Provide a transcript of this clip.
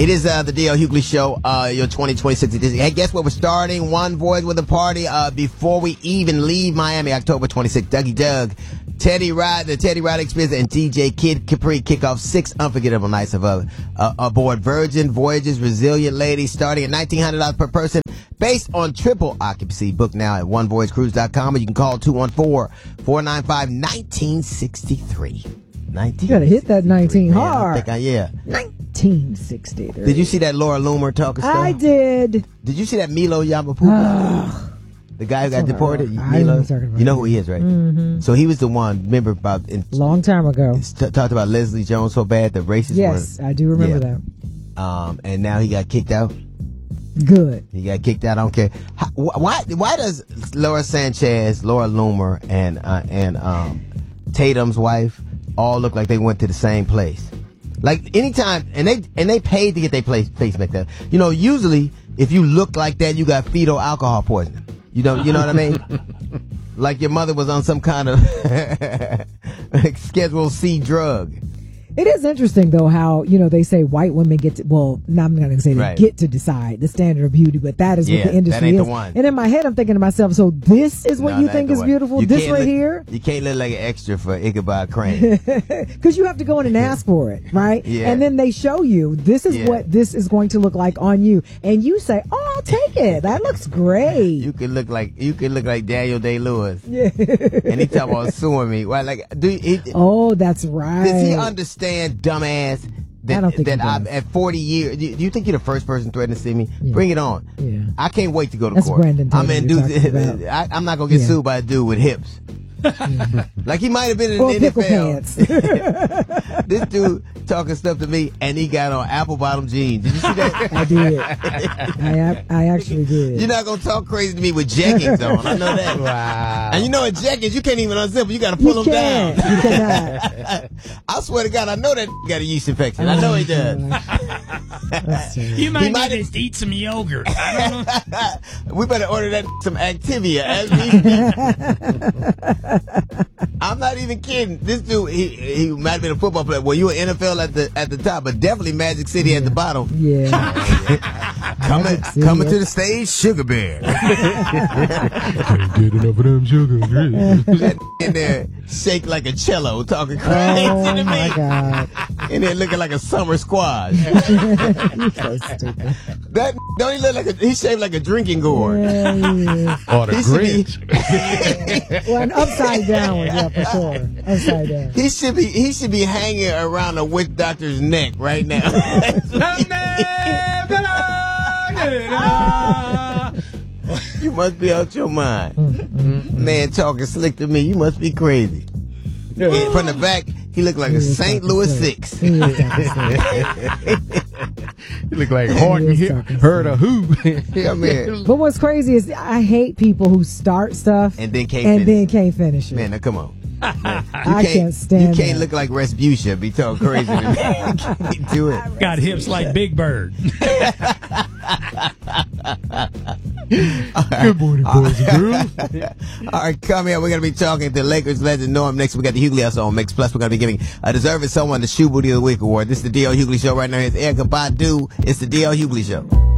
It is the D.L. Hughley Show, your 2026 edition. Hey, guess what? We're starting One Voice with a party before we even leave Miami, October 26th. Dougie Doug, Teddy Ride, the Teddy Ride Experience, and DJ Kid Capri kick off 6 unforgettable nights of aboard Virgin Voyages Resilient Ladies, starting at $1,900 per person, based on triple occupancy. Book now at onevoyagecruise.com, or you can call 214-495-1963. You gotta hit that 19 hard. Yeah. 1963. Did you see that Laura Loomer talking stuff? I did. Did you see that Milo Yiannopoulos? The guy who got deported? Milo? You know who he is, right? Mm-hmm. So he was the one, remember, about long time ago. Talked about Leslie Jones so bad, the racist one. Yes, I do remember that. And now he got kicked out. Good. He got kicked out. I don't care. Why does Laura Sanchez, Laura Loomer, and Tatum's wife all look like they went to the same place? Like anytime, and they paid to get their face back there. You know, usually if you look like that, you got fetal alcohol poisoning. You know what I mean? Like your mother was on some kind of Schedule C drug. It is interesting, though, how, they say white women get to, I'm not going to say they get to decide the standard of beauty, but that is what the industry is. The one. And in my head, I'm thinking to myself, so this is what you think is beautiful? This right here? You can't look like an extra for Ichabod Crane. Because you have to go in and ask for it, right? Yeah. And then they show you, this is what this is going to look like on you. And you say, oh, I'll take it. That looks great. You could look like Daniel Day-Lewis. Yeah. And he talking about suing me. Well, oh, that's right. Does he understand, dumbass, that at 40 years, do you think you're the first person threatening to see me? Yeah. Bring it on. Yeah. I can't wait to go to That's court. Brandon Tatum I'm not going to get sued by a dude with hips. Yeah. Like he might have been in the NFL. This dude talking stuff to me, and he got on apple bottom jeans. Did you see that? I did. I actually did. You're not gonna talk crazy to me with jeggings on. I know that. Wow. And you know in jeggings you can't even unzip them. You got to pull them down. You cannot. I swear to God, I know that got a yeast infection. I know he does. You might need to eat some yogurt. We better order that some Activia as we I'm not even kidding. This dude, he might have been a football player. Well, you were NFL at the top, but definitely Magic City at the bottom. Yeah. Coming to the stage, Sugar Bear. Can't get enough of them sugar. That in there shake like a cello, talking crazy to me. Oh my God. And then looking like a summer squash. You're so stupid. That don't he look like he shaped like a drinking gourd? Yeah, yeah. Or the Grinch. Well, an upside down one, yeah, for sure. Upside down. He should be hanging around a witch doctor's neck right now. You must be out your mind. Man talking slick to me. You must be crazy. From the back, he looked like a St. Louis 6. He looked like Horton heard a who. Come here. But what's crazy is I hate people who start stuff and then can't finish it. Man, now come on. I can't stand You can't look like Respucia. Be talking crazy to me. Can't do it. Got hips like Big Bird. Good morning, boys and girls. All right, come here. We're going to be talking to Lakers legend Norm next. We got the Hughley House on Mix Plus. We're going to be giving a deserving someone the Shoe Booty of the Week award. This is the D.L. Hughley Show right now. It's Erykah Badu. It's the D.L. Hughley Show.